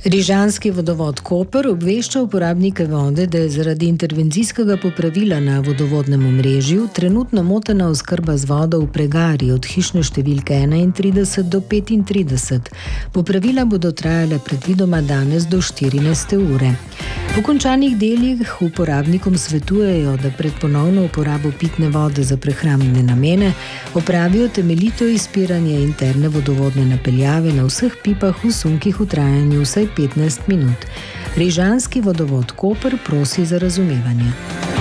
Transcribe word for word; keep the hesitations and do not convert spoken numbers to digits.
Rižanski vodovod Koper obvešča uporabnike vode, da je zaradi intervencijskega popravila na vodovodnem omrežju trenutno motena oskrba z vodo v Pregari od hišne številke enaintrideset do petintrideset. Popravila bodo trajale predvidoma danes do štirinajste ure. Po končanih delih uporabnikom svetujejo, da pred ponovno uporabo pitne vode za prehrambne namene opravijo temeljito izpiranje interne vodovodne napeljave na vseh pipah v sunkih v trajanju vsaj petnajst minut. Rižanski vodovod Koper prosi za razumevanje.